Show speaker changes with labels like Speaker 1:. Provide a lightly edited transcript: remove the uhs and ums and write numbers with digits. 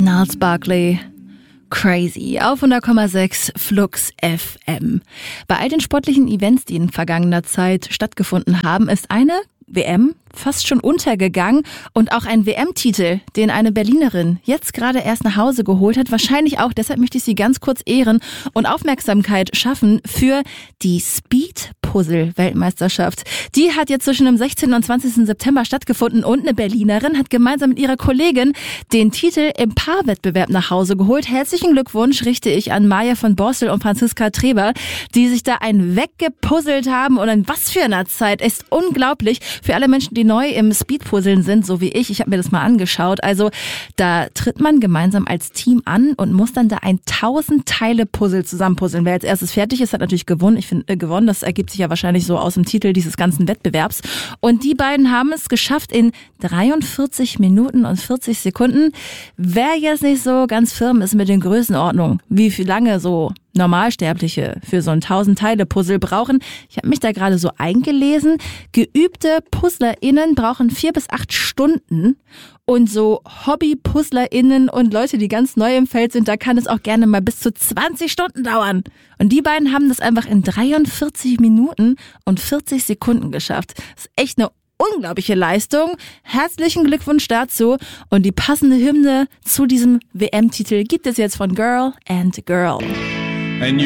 Speaker 1: Gnarls Barkley. Crazy auf 100,6 Flux FM. Bei all den sportlichen Events, die in vergangener Zeit stattgefunden haben, ist eine WM fast schon untergegangen und auch ein WM-Titel, den eine Berlinerin jetzt gerade erst nach Hause geholt hat. Wahrscheinlich auch, deshalb möchte ich sie ganz kurz ehren und Aufmerksamkeit schaffen für die Speed-Puzzle-Weltmeisterschaft. Die hat jetzt zwischen dem 16. und 20. September stattgefunden und eine Berlinerin hat gemeinsam mit ihrer Kollegin den Titel im Paarwettbewerb nach Hause geholt. Herzlichen Glückwunsch richte ich an Maja von Borstel und Franziska Treber, die sich da einen weggepuzzelt haben und in was für einer Zeit. Ist unglaublich für alle Menschen, die neu im Speedpuzzeln sind, so wie ich. Ich habe mir das mal angeschaut. Also da tritt man gemeinsam als Team an und muss dann da ein 1000-Teile-Puzzle zusammenpuzzeln. Wer als erstes fertig ist, hat natürlich gewonnen. Ich finde, gewonnen, das ergibt sich ja wahrscheinlich so aus dem Titel dieses ganzen Wettbewerbs. Und die beiden haben es geschafft in 43 Minuten und 40 Sekunden. Wer jetzt nicht so ganz firm ist mit den Größenordnungen, wie viel lange so Normalsterbliche für so ein 1000-Teile-Puzzle brauchen. Ich habe mich da gerade so eingelesen. Geübte PuzzlerInnen brauchen 4 bis 8 Stunden. Und so Hobby-PuzzlerInnen und Leute, die ganz neu im Feld sind, da kann es auch gerne mal bis zu 20 Stunden dauern. Und die beiden haben das einfach in 43 Minuten und 40 Sekunden geschafft. Das ist echt eine unglaubliche Leistung. Herzlichen Glückwunsch dazu. Und die passende Hymne zu diesem WM-Titel gibt es jetzt von Girl and Girl.